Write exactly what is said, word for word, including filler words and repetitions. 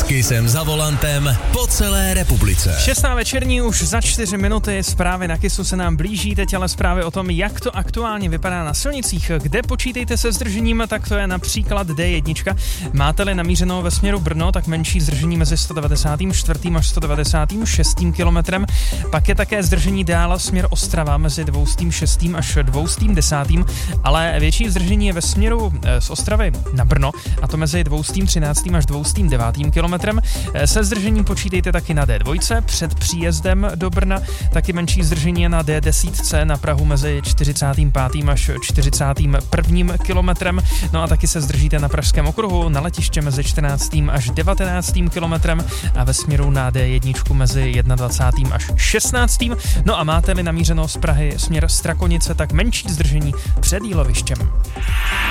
Kissem za volantem po celé republice. Šestá večerní už za čtyři minuty, zprávy na Kissu se nám blíží, teď ale zprávy o tom, jak to aktuálně vypadá na silnicích. Kde počítejte se zdržením, tak to je například D jedna. Máte-li namířeno ve směru Brno, tak menší zdržení mezi sto devadesát čtyři až sto devadesát šest kilometrem. Pak je také zdržení dál směr Ostrava mezi dvě stě šest až dvě stě deset, ale větší zdržení je ve směru z Ostravy na Brno, a to mezi dvě stě třináct až dvě stě devět kilometrem. Se zdržením počítejte taky na D dva před příjezdem do Brna, taky menší zdržení je na D deset na Prahu mezi čtyřicátým pátým až čtyřicátým prvním kilometrem. No a taky se zdržíte na Pražském okruhu na letiště mezi čtrnáctým až devatenáctým kilometrem a ve směru na D jedna mezi dvacátým prvním až šestnáctým. No a máte-li namířeno z Prahy směr Strakonice, tak menší zdržení před Jílovištěm.